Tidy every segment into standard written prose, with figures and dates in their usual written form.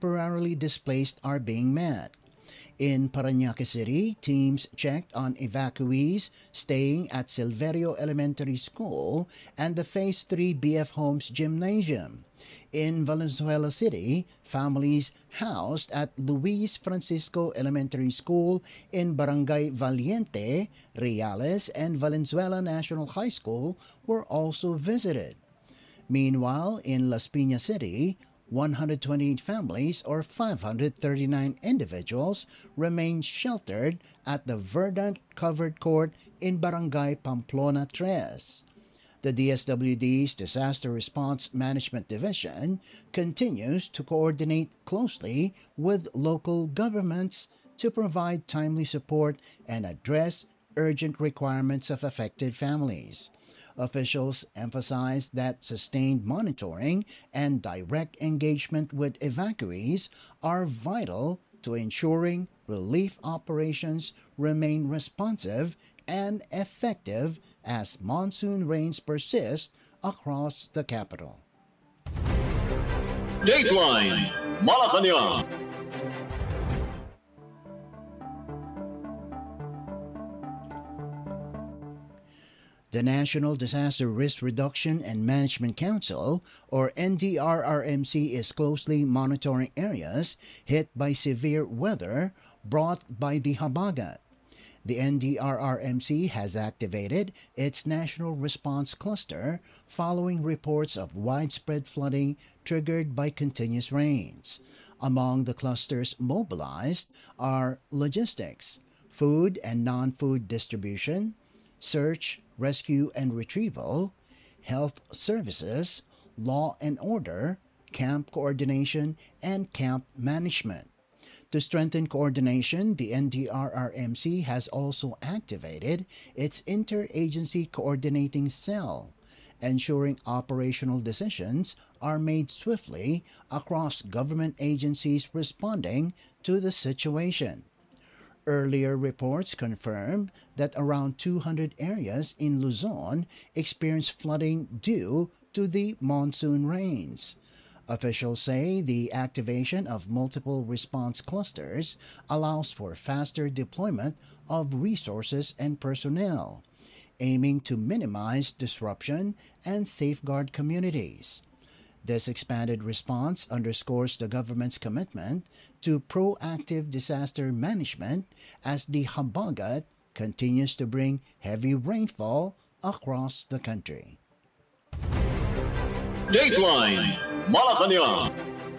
temporarily displaced are being met. In Parañaque City, teams checked on evacuees staying at Silverio Elementary School and the Phase 3 BF Homes Gymnasium. In Valenzuela City, families housed at Luis Francisco Elementary School in Barangay Valiente, Reales, and Valenzuela National High School were also visited. Meanwhile, in Las Piñas City, 128 families or 539 individuals remain sheltered at the Verdant Covered Court in Barangay Pamplona Tres. The DSWD's Disaster Response Management Division continues to coordinate closely with local governments to provide timely support and address urgent requirements of affected families. Officials emphasize that sustained monitoring and direct engagement with evacuees are vital to ensuring relief operations remain responsive and effective as monsoon rains persist across the capital. Dateline Malacanang. The National Disaster Risk Reduction and Management Council, or NDRRMC, is closely monitoring areas hit by severe weather brought by the Habagat. The NDRRMC has activated its National Response Cluster following reports of widespread flooding triggered by continuous rains. Among the clusters mobilized are logistics, food and non-food distribution, search, rescue and retrieval, health services, law and order, camp coordination, and camp management. To strengthen coordination, the NDRRMC has also activated its Interagency Coordinating Cell, ensuring operational decisions are made swiftly across government agencies responding to the situation. Earlier reports confirmed that around 200 areas in Luzon experienced flooding due to the monsoon rains. Officials say the activation of multiple response clusters allows for faster deployment of resources and personnel, aiming to minimize disruption and safeguard communities. This expanded response underscores the government's commitment to proactive disaster management as the Habagat continues to bring heavy rainfall across the country. Dateline Malacanang.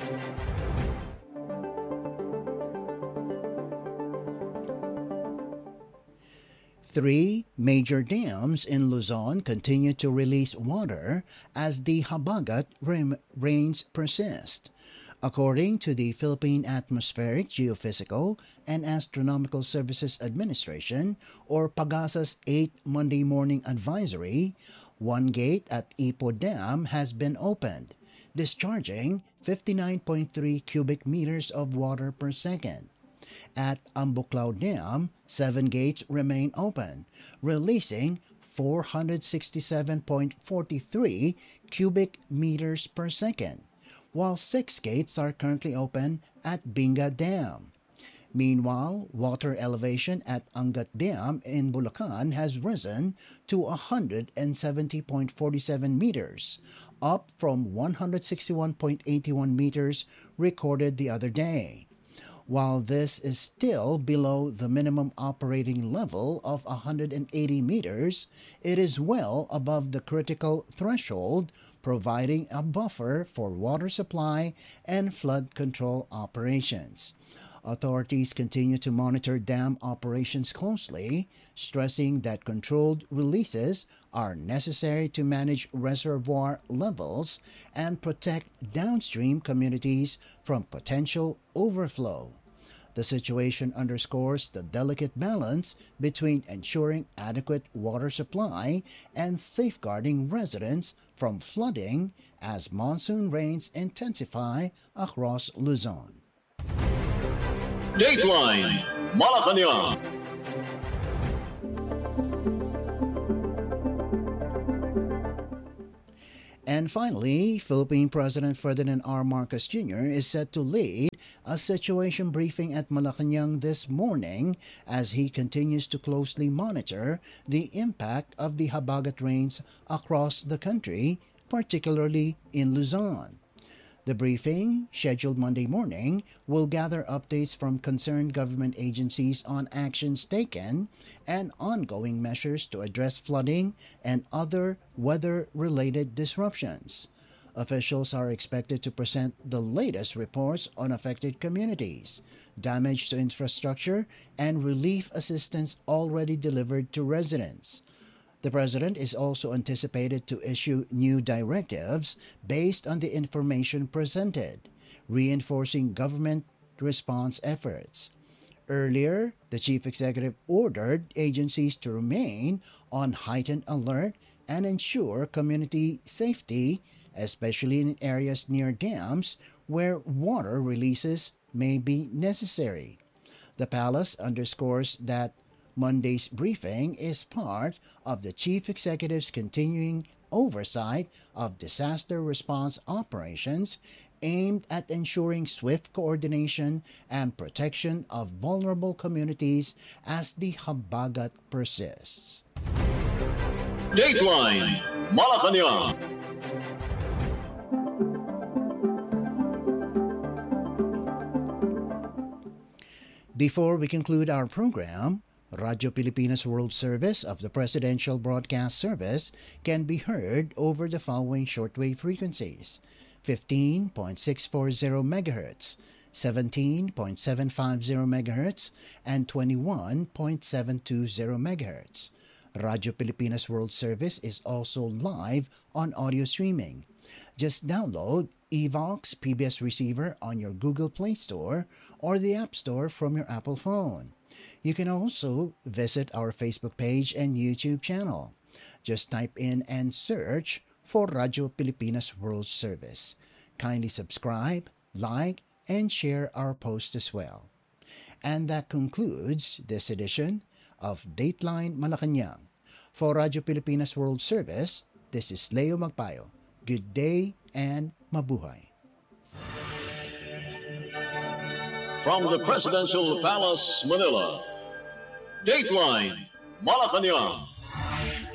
Three major dams in Luzon continue to release water as the Habagat rains persist. According to the Philippine Atmospheric, Geophysical, and Astronomical Services Administration, or PAGASA's 8 Monday morning advisory, one gate at Ipo Dam has been opened, discharging 59.3 cubic meters of water per second. At Ambuclao Dam, 7 gates remain open, releasing 467.43 cubic meters per second, while 6 gates are currently open at Binga Dam. Meanwhile, water elevation at Angat Dam in Bulacan has risen to 170.47 meters, up from 161.81 meters recorded the other day. While this is still below the minimum operating level of 180 meters, it is well above the critical threshold, providing a buffer for water supply and flood control operations. Authorities continue to monitor dam operations closely, stressing that controlled releases are necessary to manage reservoir levels and protect downstream communities from potential overflow. The situation underscores the delicate balance between ensuring adequate water supply and safeguarding residents from flooding as monsoon rains intensify across Luzon. Dateline Malacanang. And finally, Philippine President Ferdinand R. Marcos Jr. is set to lead a situation briefing at Malacanang this morning as he continues to closely monitor the impact of the habagat rains across the country, particularly in Luzon. The briefing, scheduled Monday morning, will gather updates from concerned government agencies on actions taken and ongoing measures to address flooding and other weather-related disruptions. Officials are expected to present the latest reports on affected communities, damage to infrastructure, and relief assistance already delivered to residents. The President is also anticipated to issue new directives based on the information presented, reinforcing government response efforts. Earlier, the Chief Executive ordered agencies to remain on heightened alert and ensure community safety, especially in areas near dams where water releases may be necessary. The palace underscores that Monday's briefing is part of the Chief Executive's continuing oversight of disaster response operations aimed at ensuring swift coordination and protection of vulnerable communities as the habagat persists. Dateline Malacanang. Before we conclude our program, Radyo Pilipinas World Service of the Presidential Broadcast Service can be heard over the following shortwave frequencies: 15.640 MHz, 17.750 MHz, and 21.720 MHz. Radyo Pilipinas World Service is also live on audio streaming. Just download Evox PBS Receiver on your Google Play Store or the App Store from your Apple phone. You can also visit our Facebook page and YouTube channel. Just type in and search for Radyo Pilipinas World Service. Kindly subscribe, like, and share our posts as well. And that concludes this edition of Dateline Malacanang. For Radyo Pilipinas World Service, this is Leo Magpayo. Good day and mabuhay. From the Presidential Palace, Manila, Dateline Malacanang.